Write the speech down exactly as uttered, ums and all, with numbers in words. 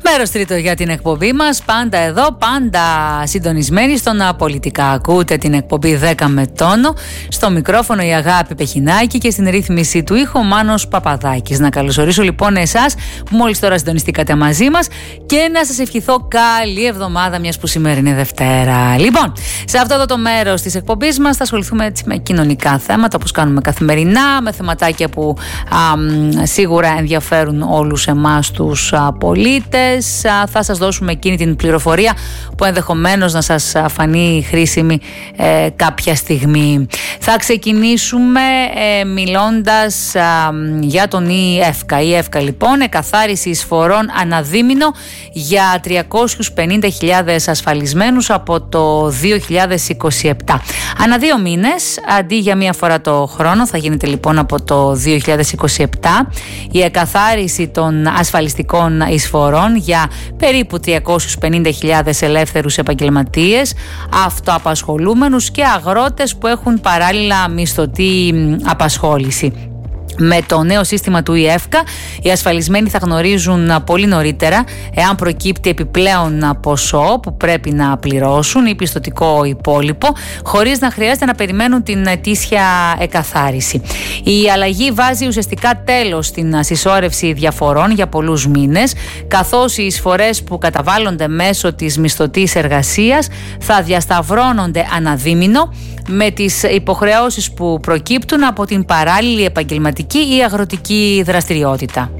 Μέρος τρίτο για την εκπομπή μας, πάντα εδώ, πάντα συντονισμένοι στον Πολιτικά. Ακούτε την εκπομπή δέκα με τόνο, στο μικρόφωνο η Αγάπη Πεχινάκη και στην ρύθμιση του ήχου Μάνος Παπαδάκης. Να καλωσορίσω λοιπόν εσάς που μόλις τώρα συντονιστήκατε μαζί μας και να σας ευχηθώ καλή εβδομάδα, μιας που σήμερα είναι Δευτέρα. Λοιπόν, σε αυτό εδώ το μέρος της εκπομπής μας θα ασχοληθούμε έτσι με κοινωνικά θέματα, όπως κάνουμε καθημερινά, με θεματάκια που α, σίγουρα ενδιαφέρουν όλους εμάς τους α, πολίτες. Θα σας δώσουμε εκείνη την πληροφορία που ενδεχομένως να σας φανεί χρήσιμη ε, κάποια στιγμή. Θα ξεκινήσουμε ε, μιλώντας ε, για τον ΙΕΦΚΑ. Η ΙΕΦΚΑ λοιπόν, εκαθάριση εισφορών αναδίμηνο για τριακόσιες πενήντα χιλιάδες ασφαλισμένους από το δύο χιλιάδες είκοσι επτά. Ανά δύο μήνες, αντί για μία φορά το χρόνο, θα γίνεται λοιπόν από το δύο χιλιάδες είκοσι επτά η εκαθάριση των ασφαλιστικών εισφορών για περίπου τριακόσιες πενήντα χιλιάδες ελεύθερους επαγγελματίες, αυτοαπασχολούμενους και αγρότες που έχουν παράλληλα μισθωτή απασχόληση. Με το νέο σύστημα του ΙΕΦΚΑ, οι ασφαλισμένοι θα γνωρίζουν πολύ νωρίτερα εάν προκύπτει επιπλέον ποσό που πρέπει να πληρώσουν ή πιστωτικό υπόλοιπο, χωρίς να χρειάζεται να περιμένουν την ετήσια εκαθάριση. Η αλλαγή βάζει ουσιαστικά τέλος στην συσσόρευση διαφορών για πολλούς μήνες, καθώς οι εισφορές που καταβάλλονται μέσω της μισθωτής εργασίας θα διασταυρώνονται αναδίμηνο με τις υποχρεώσεις που προκύπτουν από την παράλληλη επαγγελματική ή αγροτική δραστηριότητα.